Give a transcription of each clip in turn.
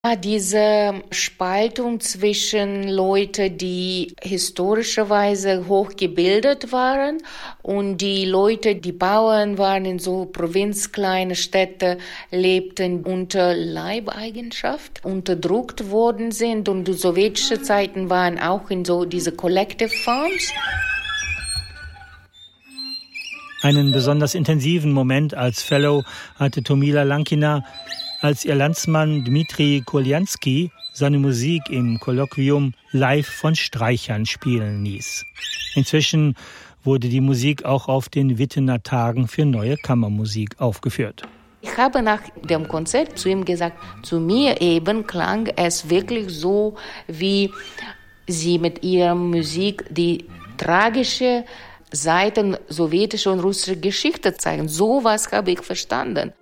Diese Spaltung zwischen Leuten, die historischerweise hochgebildet waren und die Leute, die Bauern waren in so Provinz, kleine Städte, lebten unter Leibeigenschaft, unterdrückt worden sind und die sowjetische Zeiten waren auch in so diese Collective Farms. Einen besonders intensiven Moment als Fellow hatte Tomila Lankina, als ihr Landsmann Dmitri Kurljanski seine Musik im Kolloquium live von Streichern spielen ließ. Inzwischen wurde die Musik auch auf den Wittener Tagen für neue Kammermusik aufgeführt. Ich habe nach dem Konzert zu ihm gesagt, zu mir eben klang es wirklich so, wie sie mit ihrer Musik die tragische Seiten sowjetischer und russischer Geschichte zeigen. So was habe ich verstanden.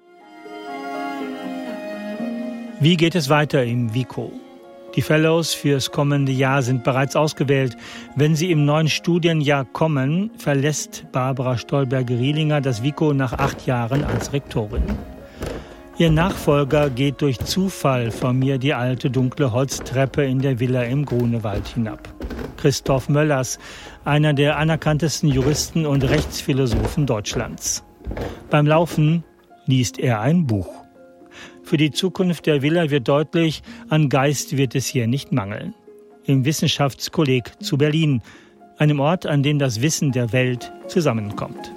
Wie geht es weiter im WIKO? Die Fellows fürs kommende Jahr sind bereits ausgewählt. Wenn sie im neuen Studienjahr kommen, verlässt Barbara Stolberg-Rielinger das WIKO nach 8 Jahren als Rektorin. Ihr Nachfolger geht durch Zufall von mir die alte dunkle Holztreppe in der Villa im Grunewald hinab. Christoph Möllers, einer der anerkanntesten Juristen und Rechtsphilosophen Deutschlands. Beim Laufen liest er ein Buch. Für die Zukunft der Villa wird deutlich, an Geist wird es hier nicht mangeln. Im Wissenschaftskolleg zu Berlin, einem Ort, an dem das Wissen der Welt zusammenkommt.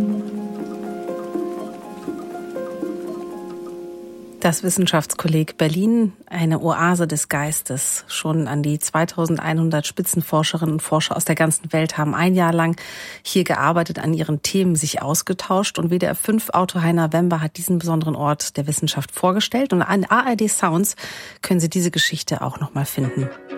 Das Wissenschaftskolleg Berlin, eine Oase des Geistes. Schon an die 2100 Spitzenforscherinnen und Forscher aus der ganzen Welt haben ein Jahr lang hier gearbeitet, an ihren Themen sich ausgetauscht. Und WDR 5 Autor Heiner Wember hat diesen besonderen Ort der Wissenschaft vorgestellt. Und an ARD Sounds können Sie diese Geschichte auch noch mal finden.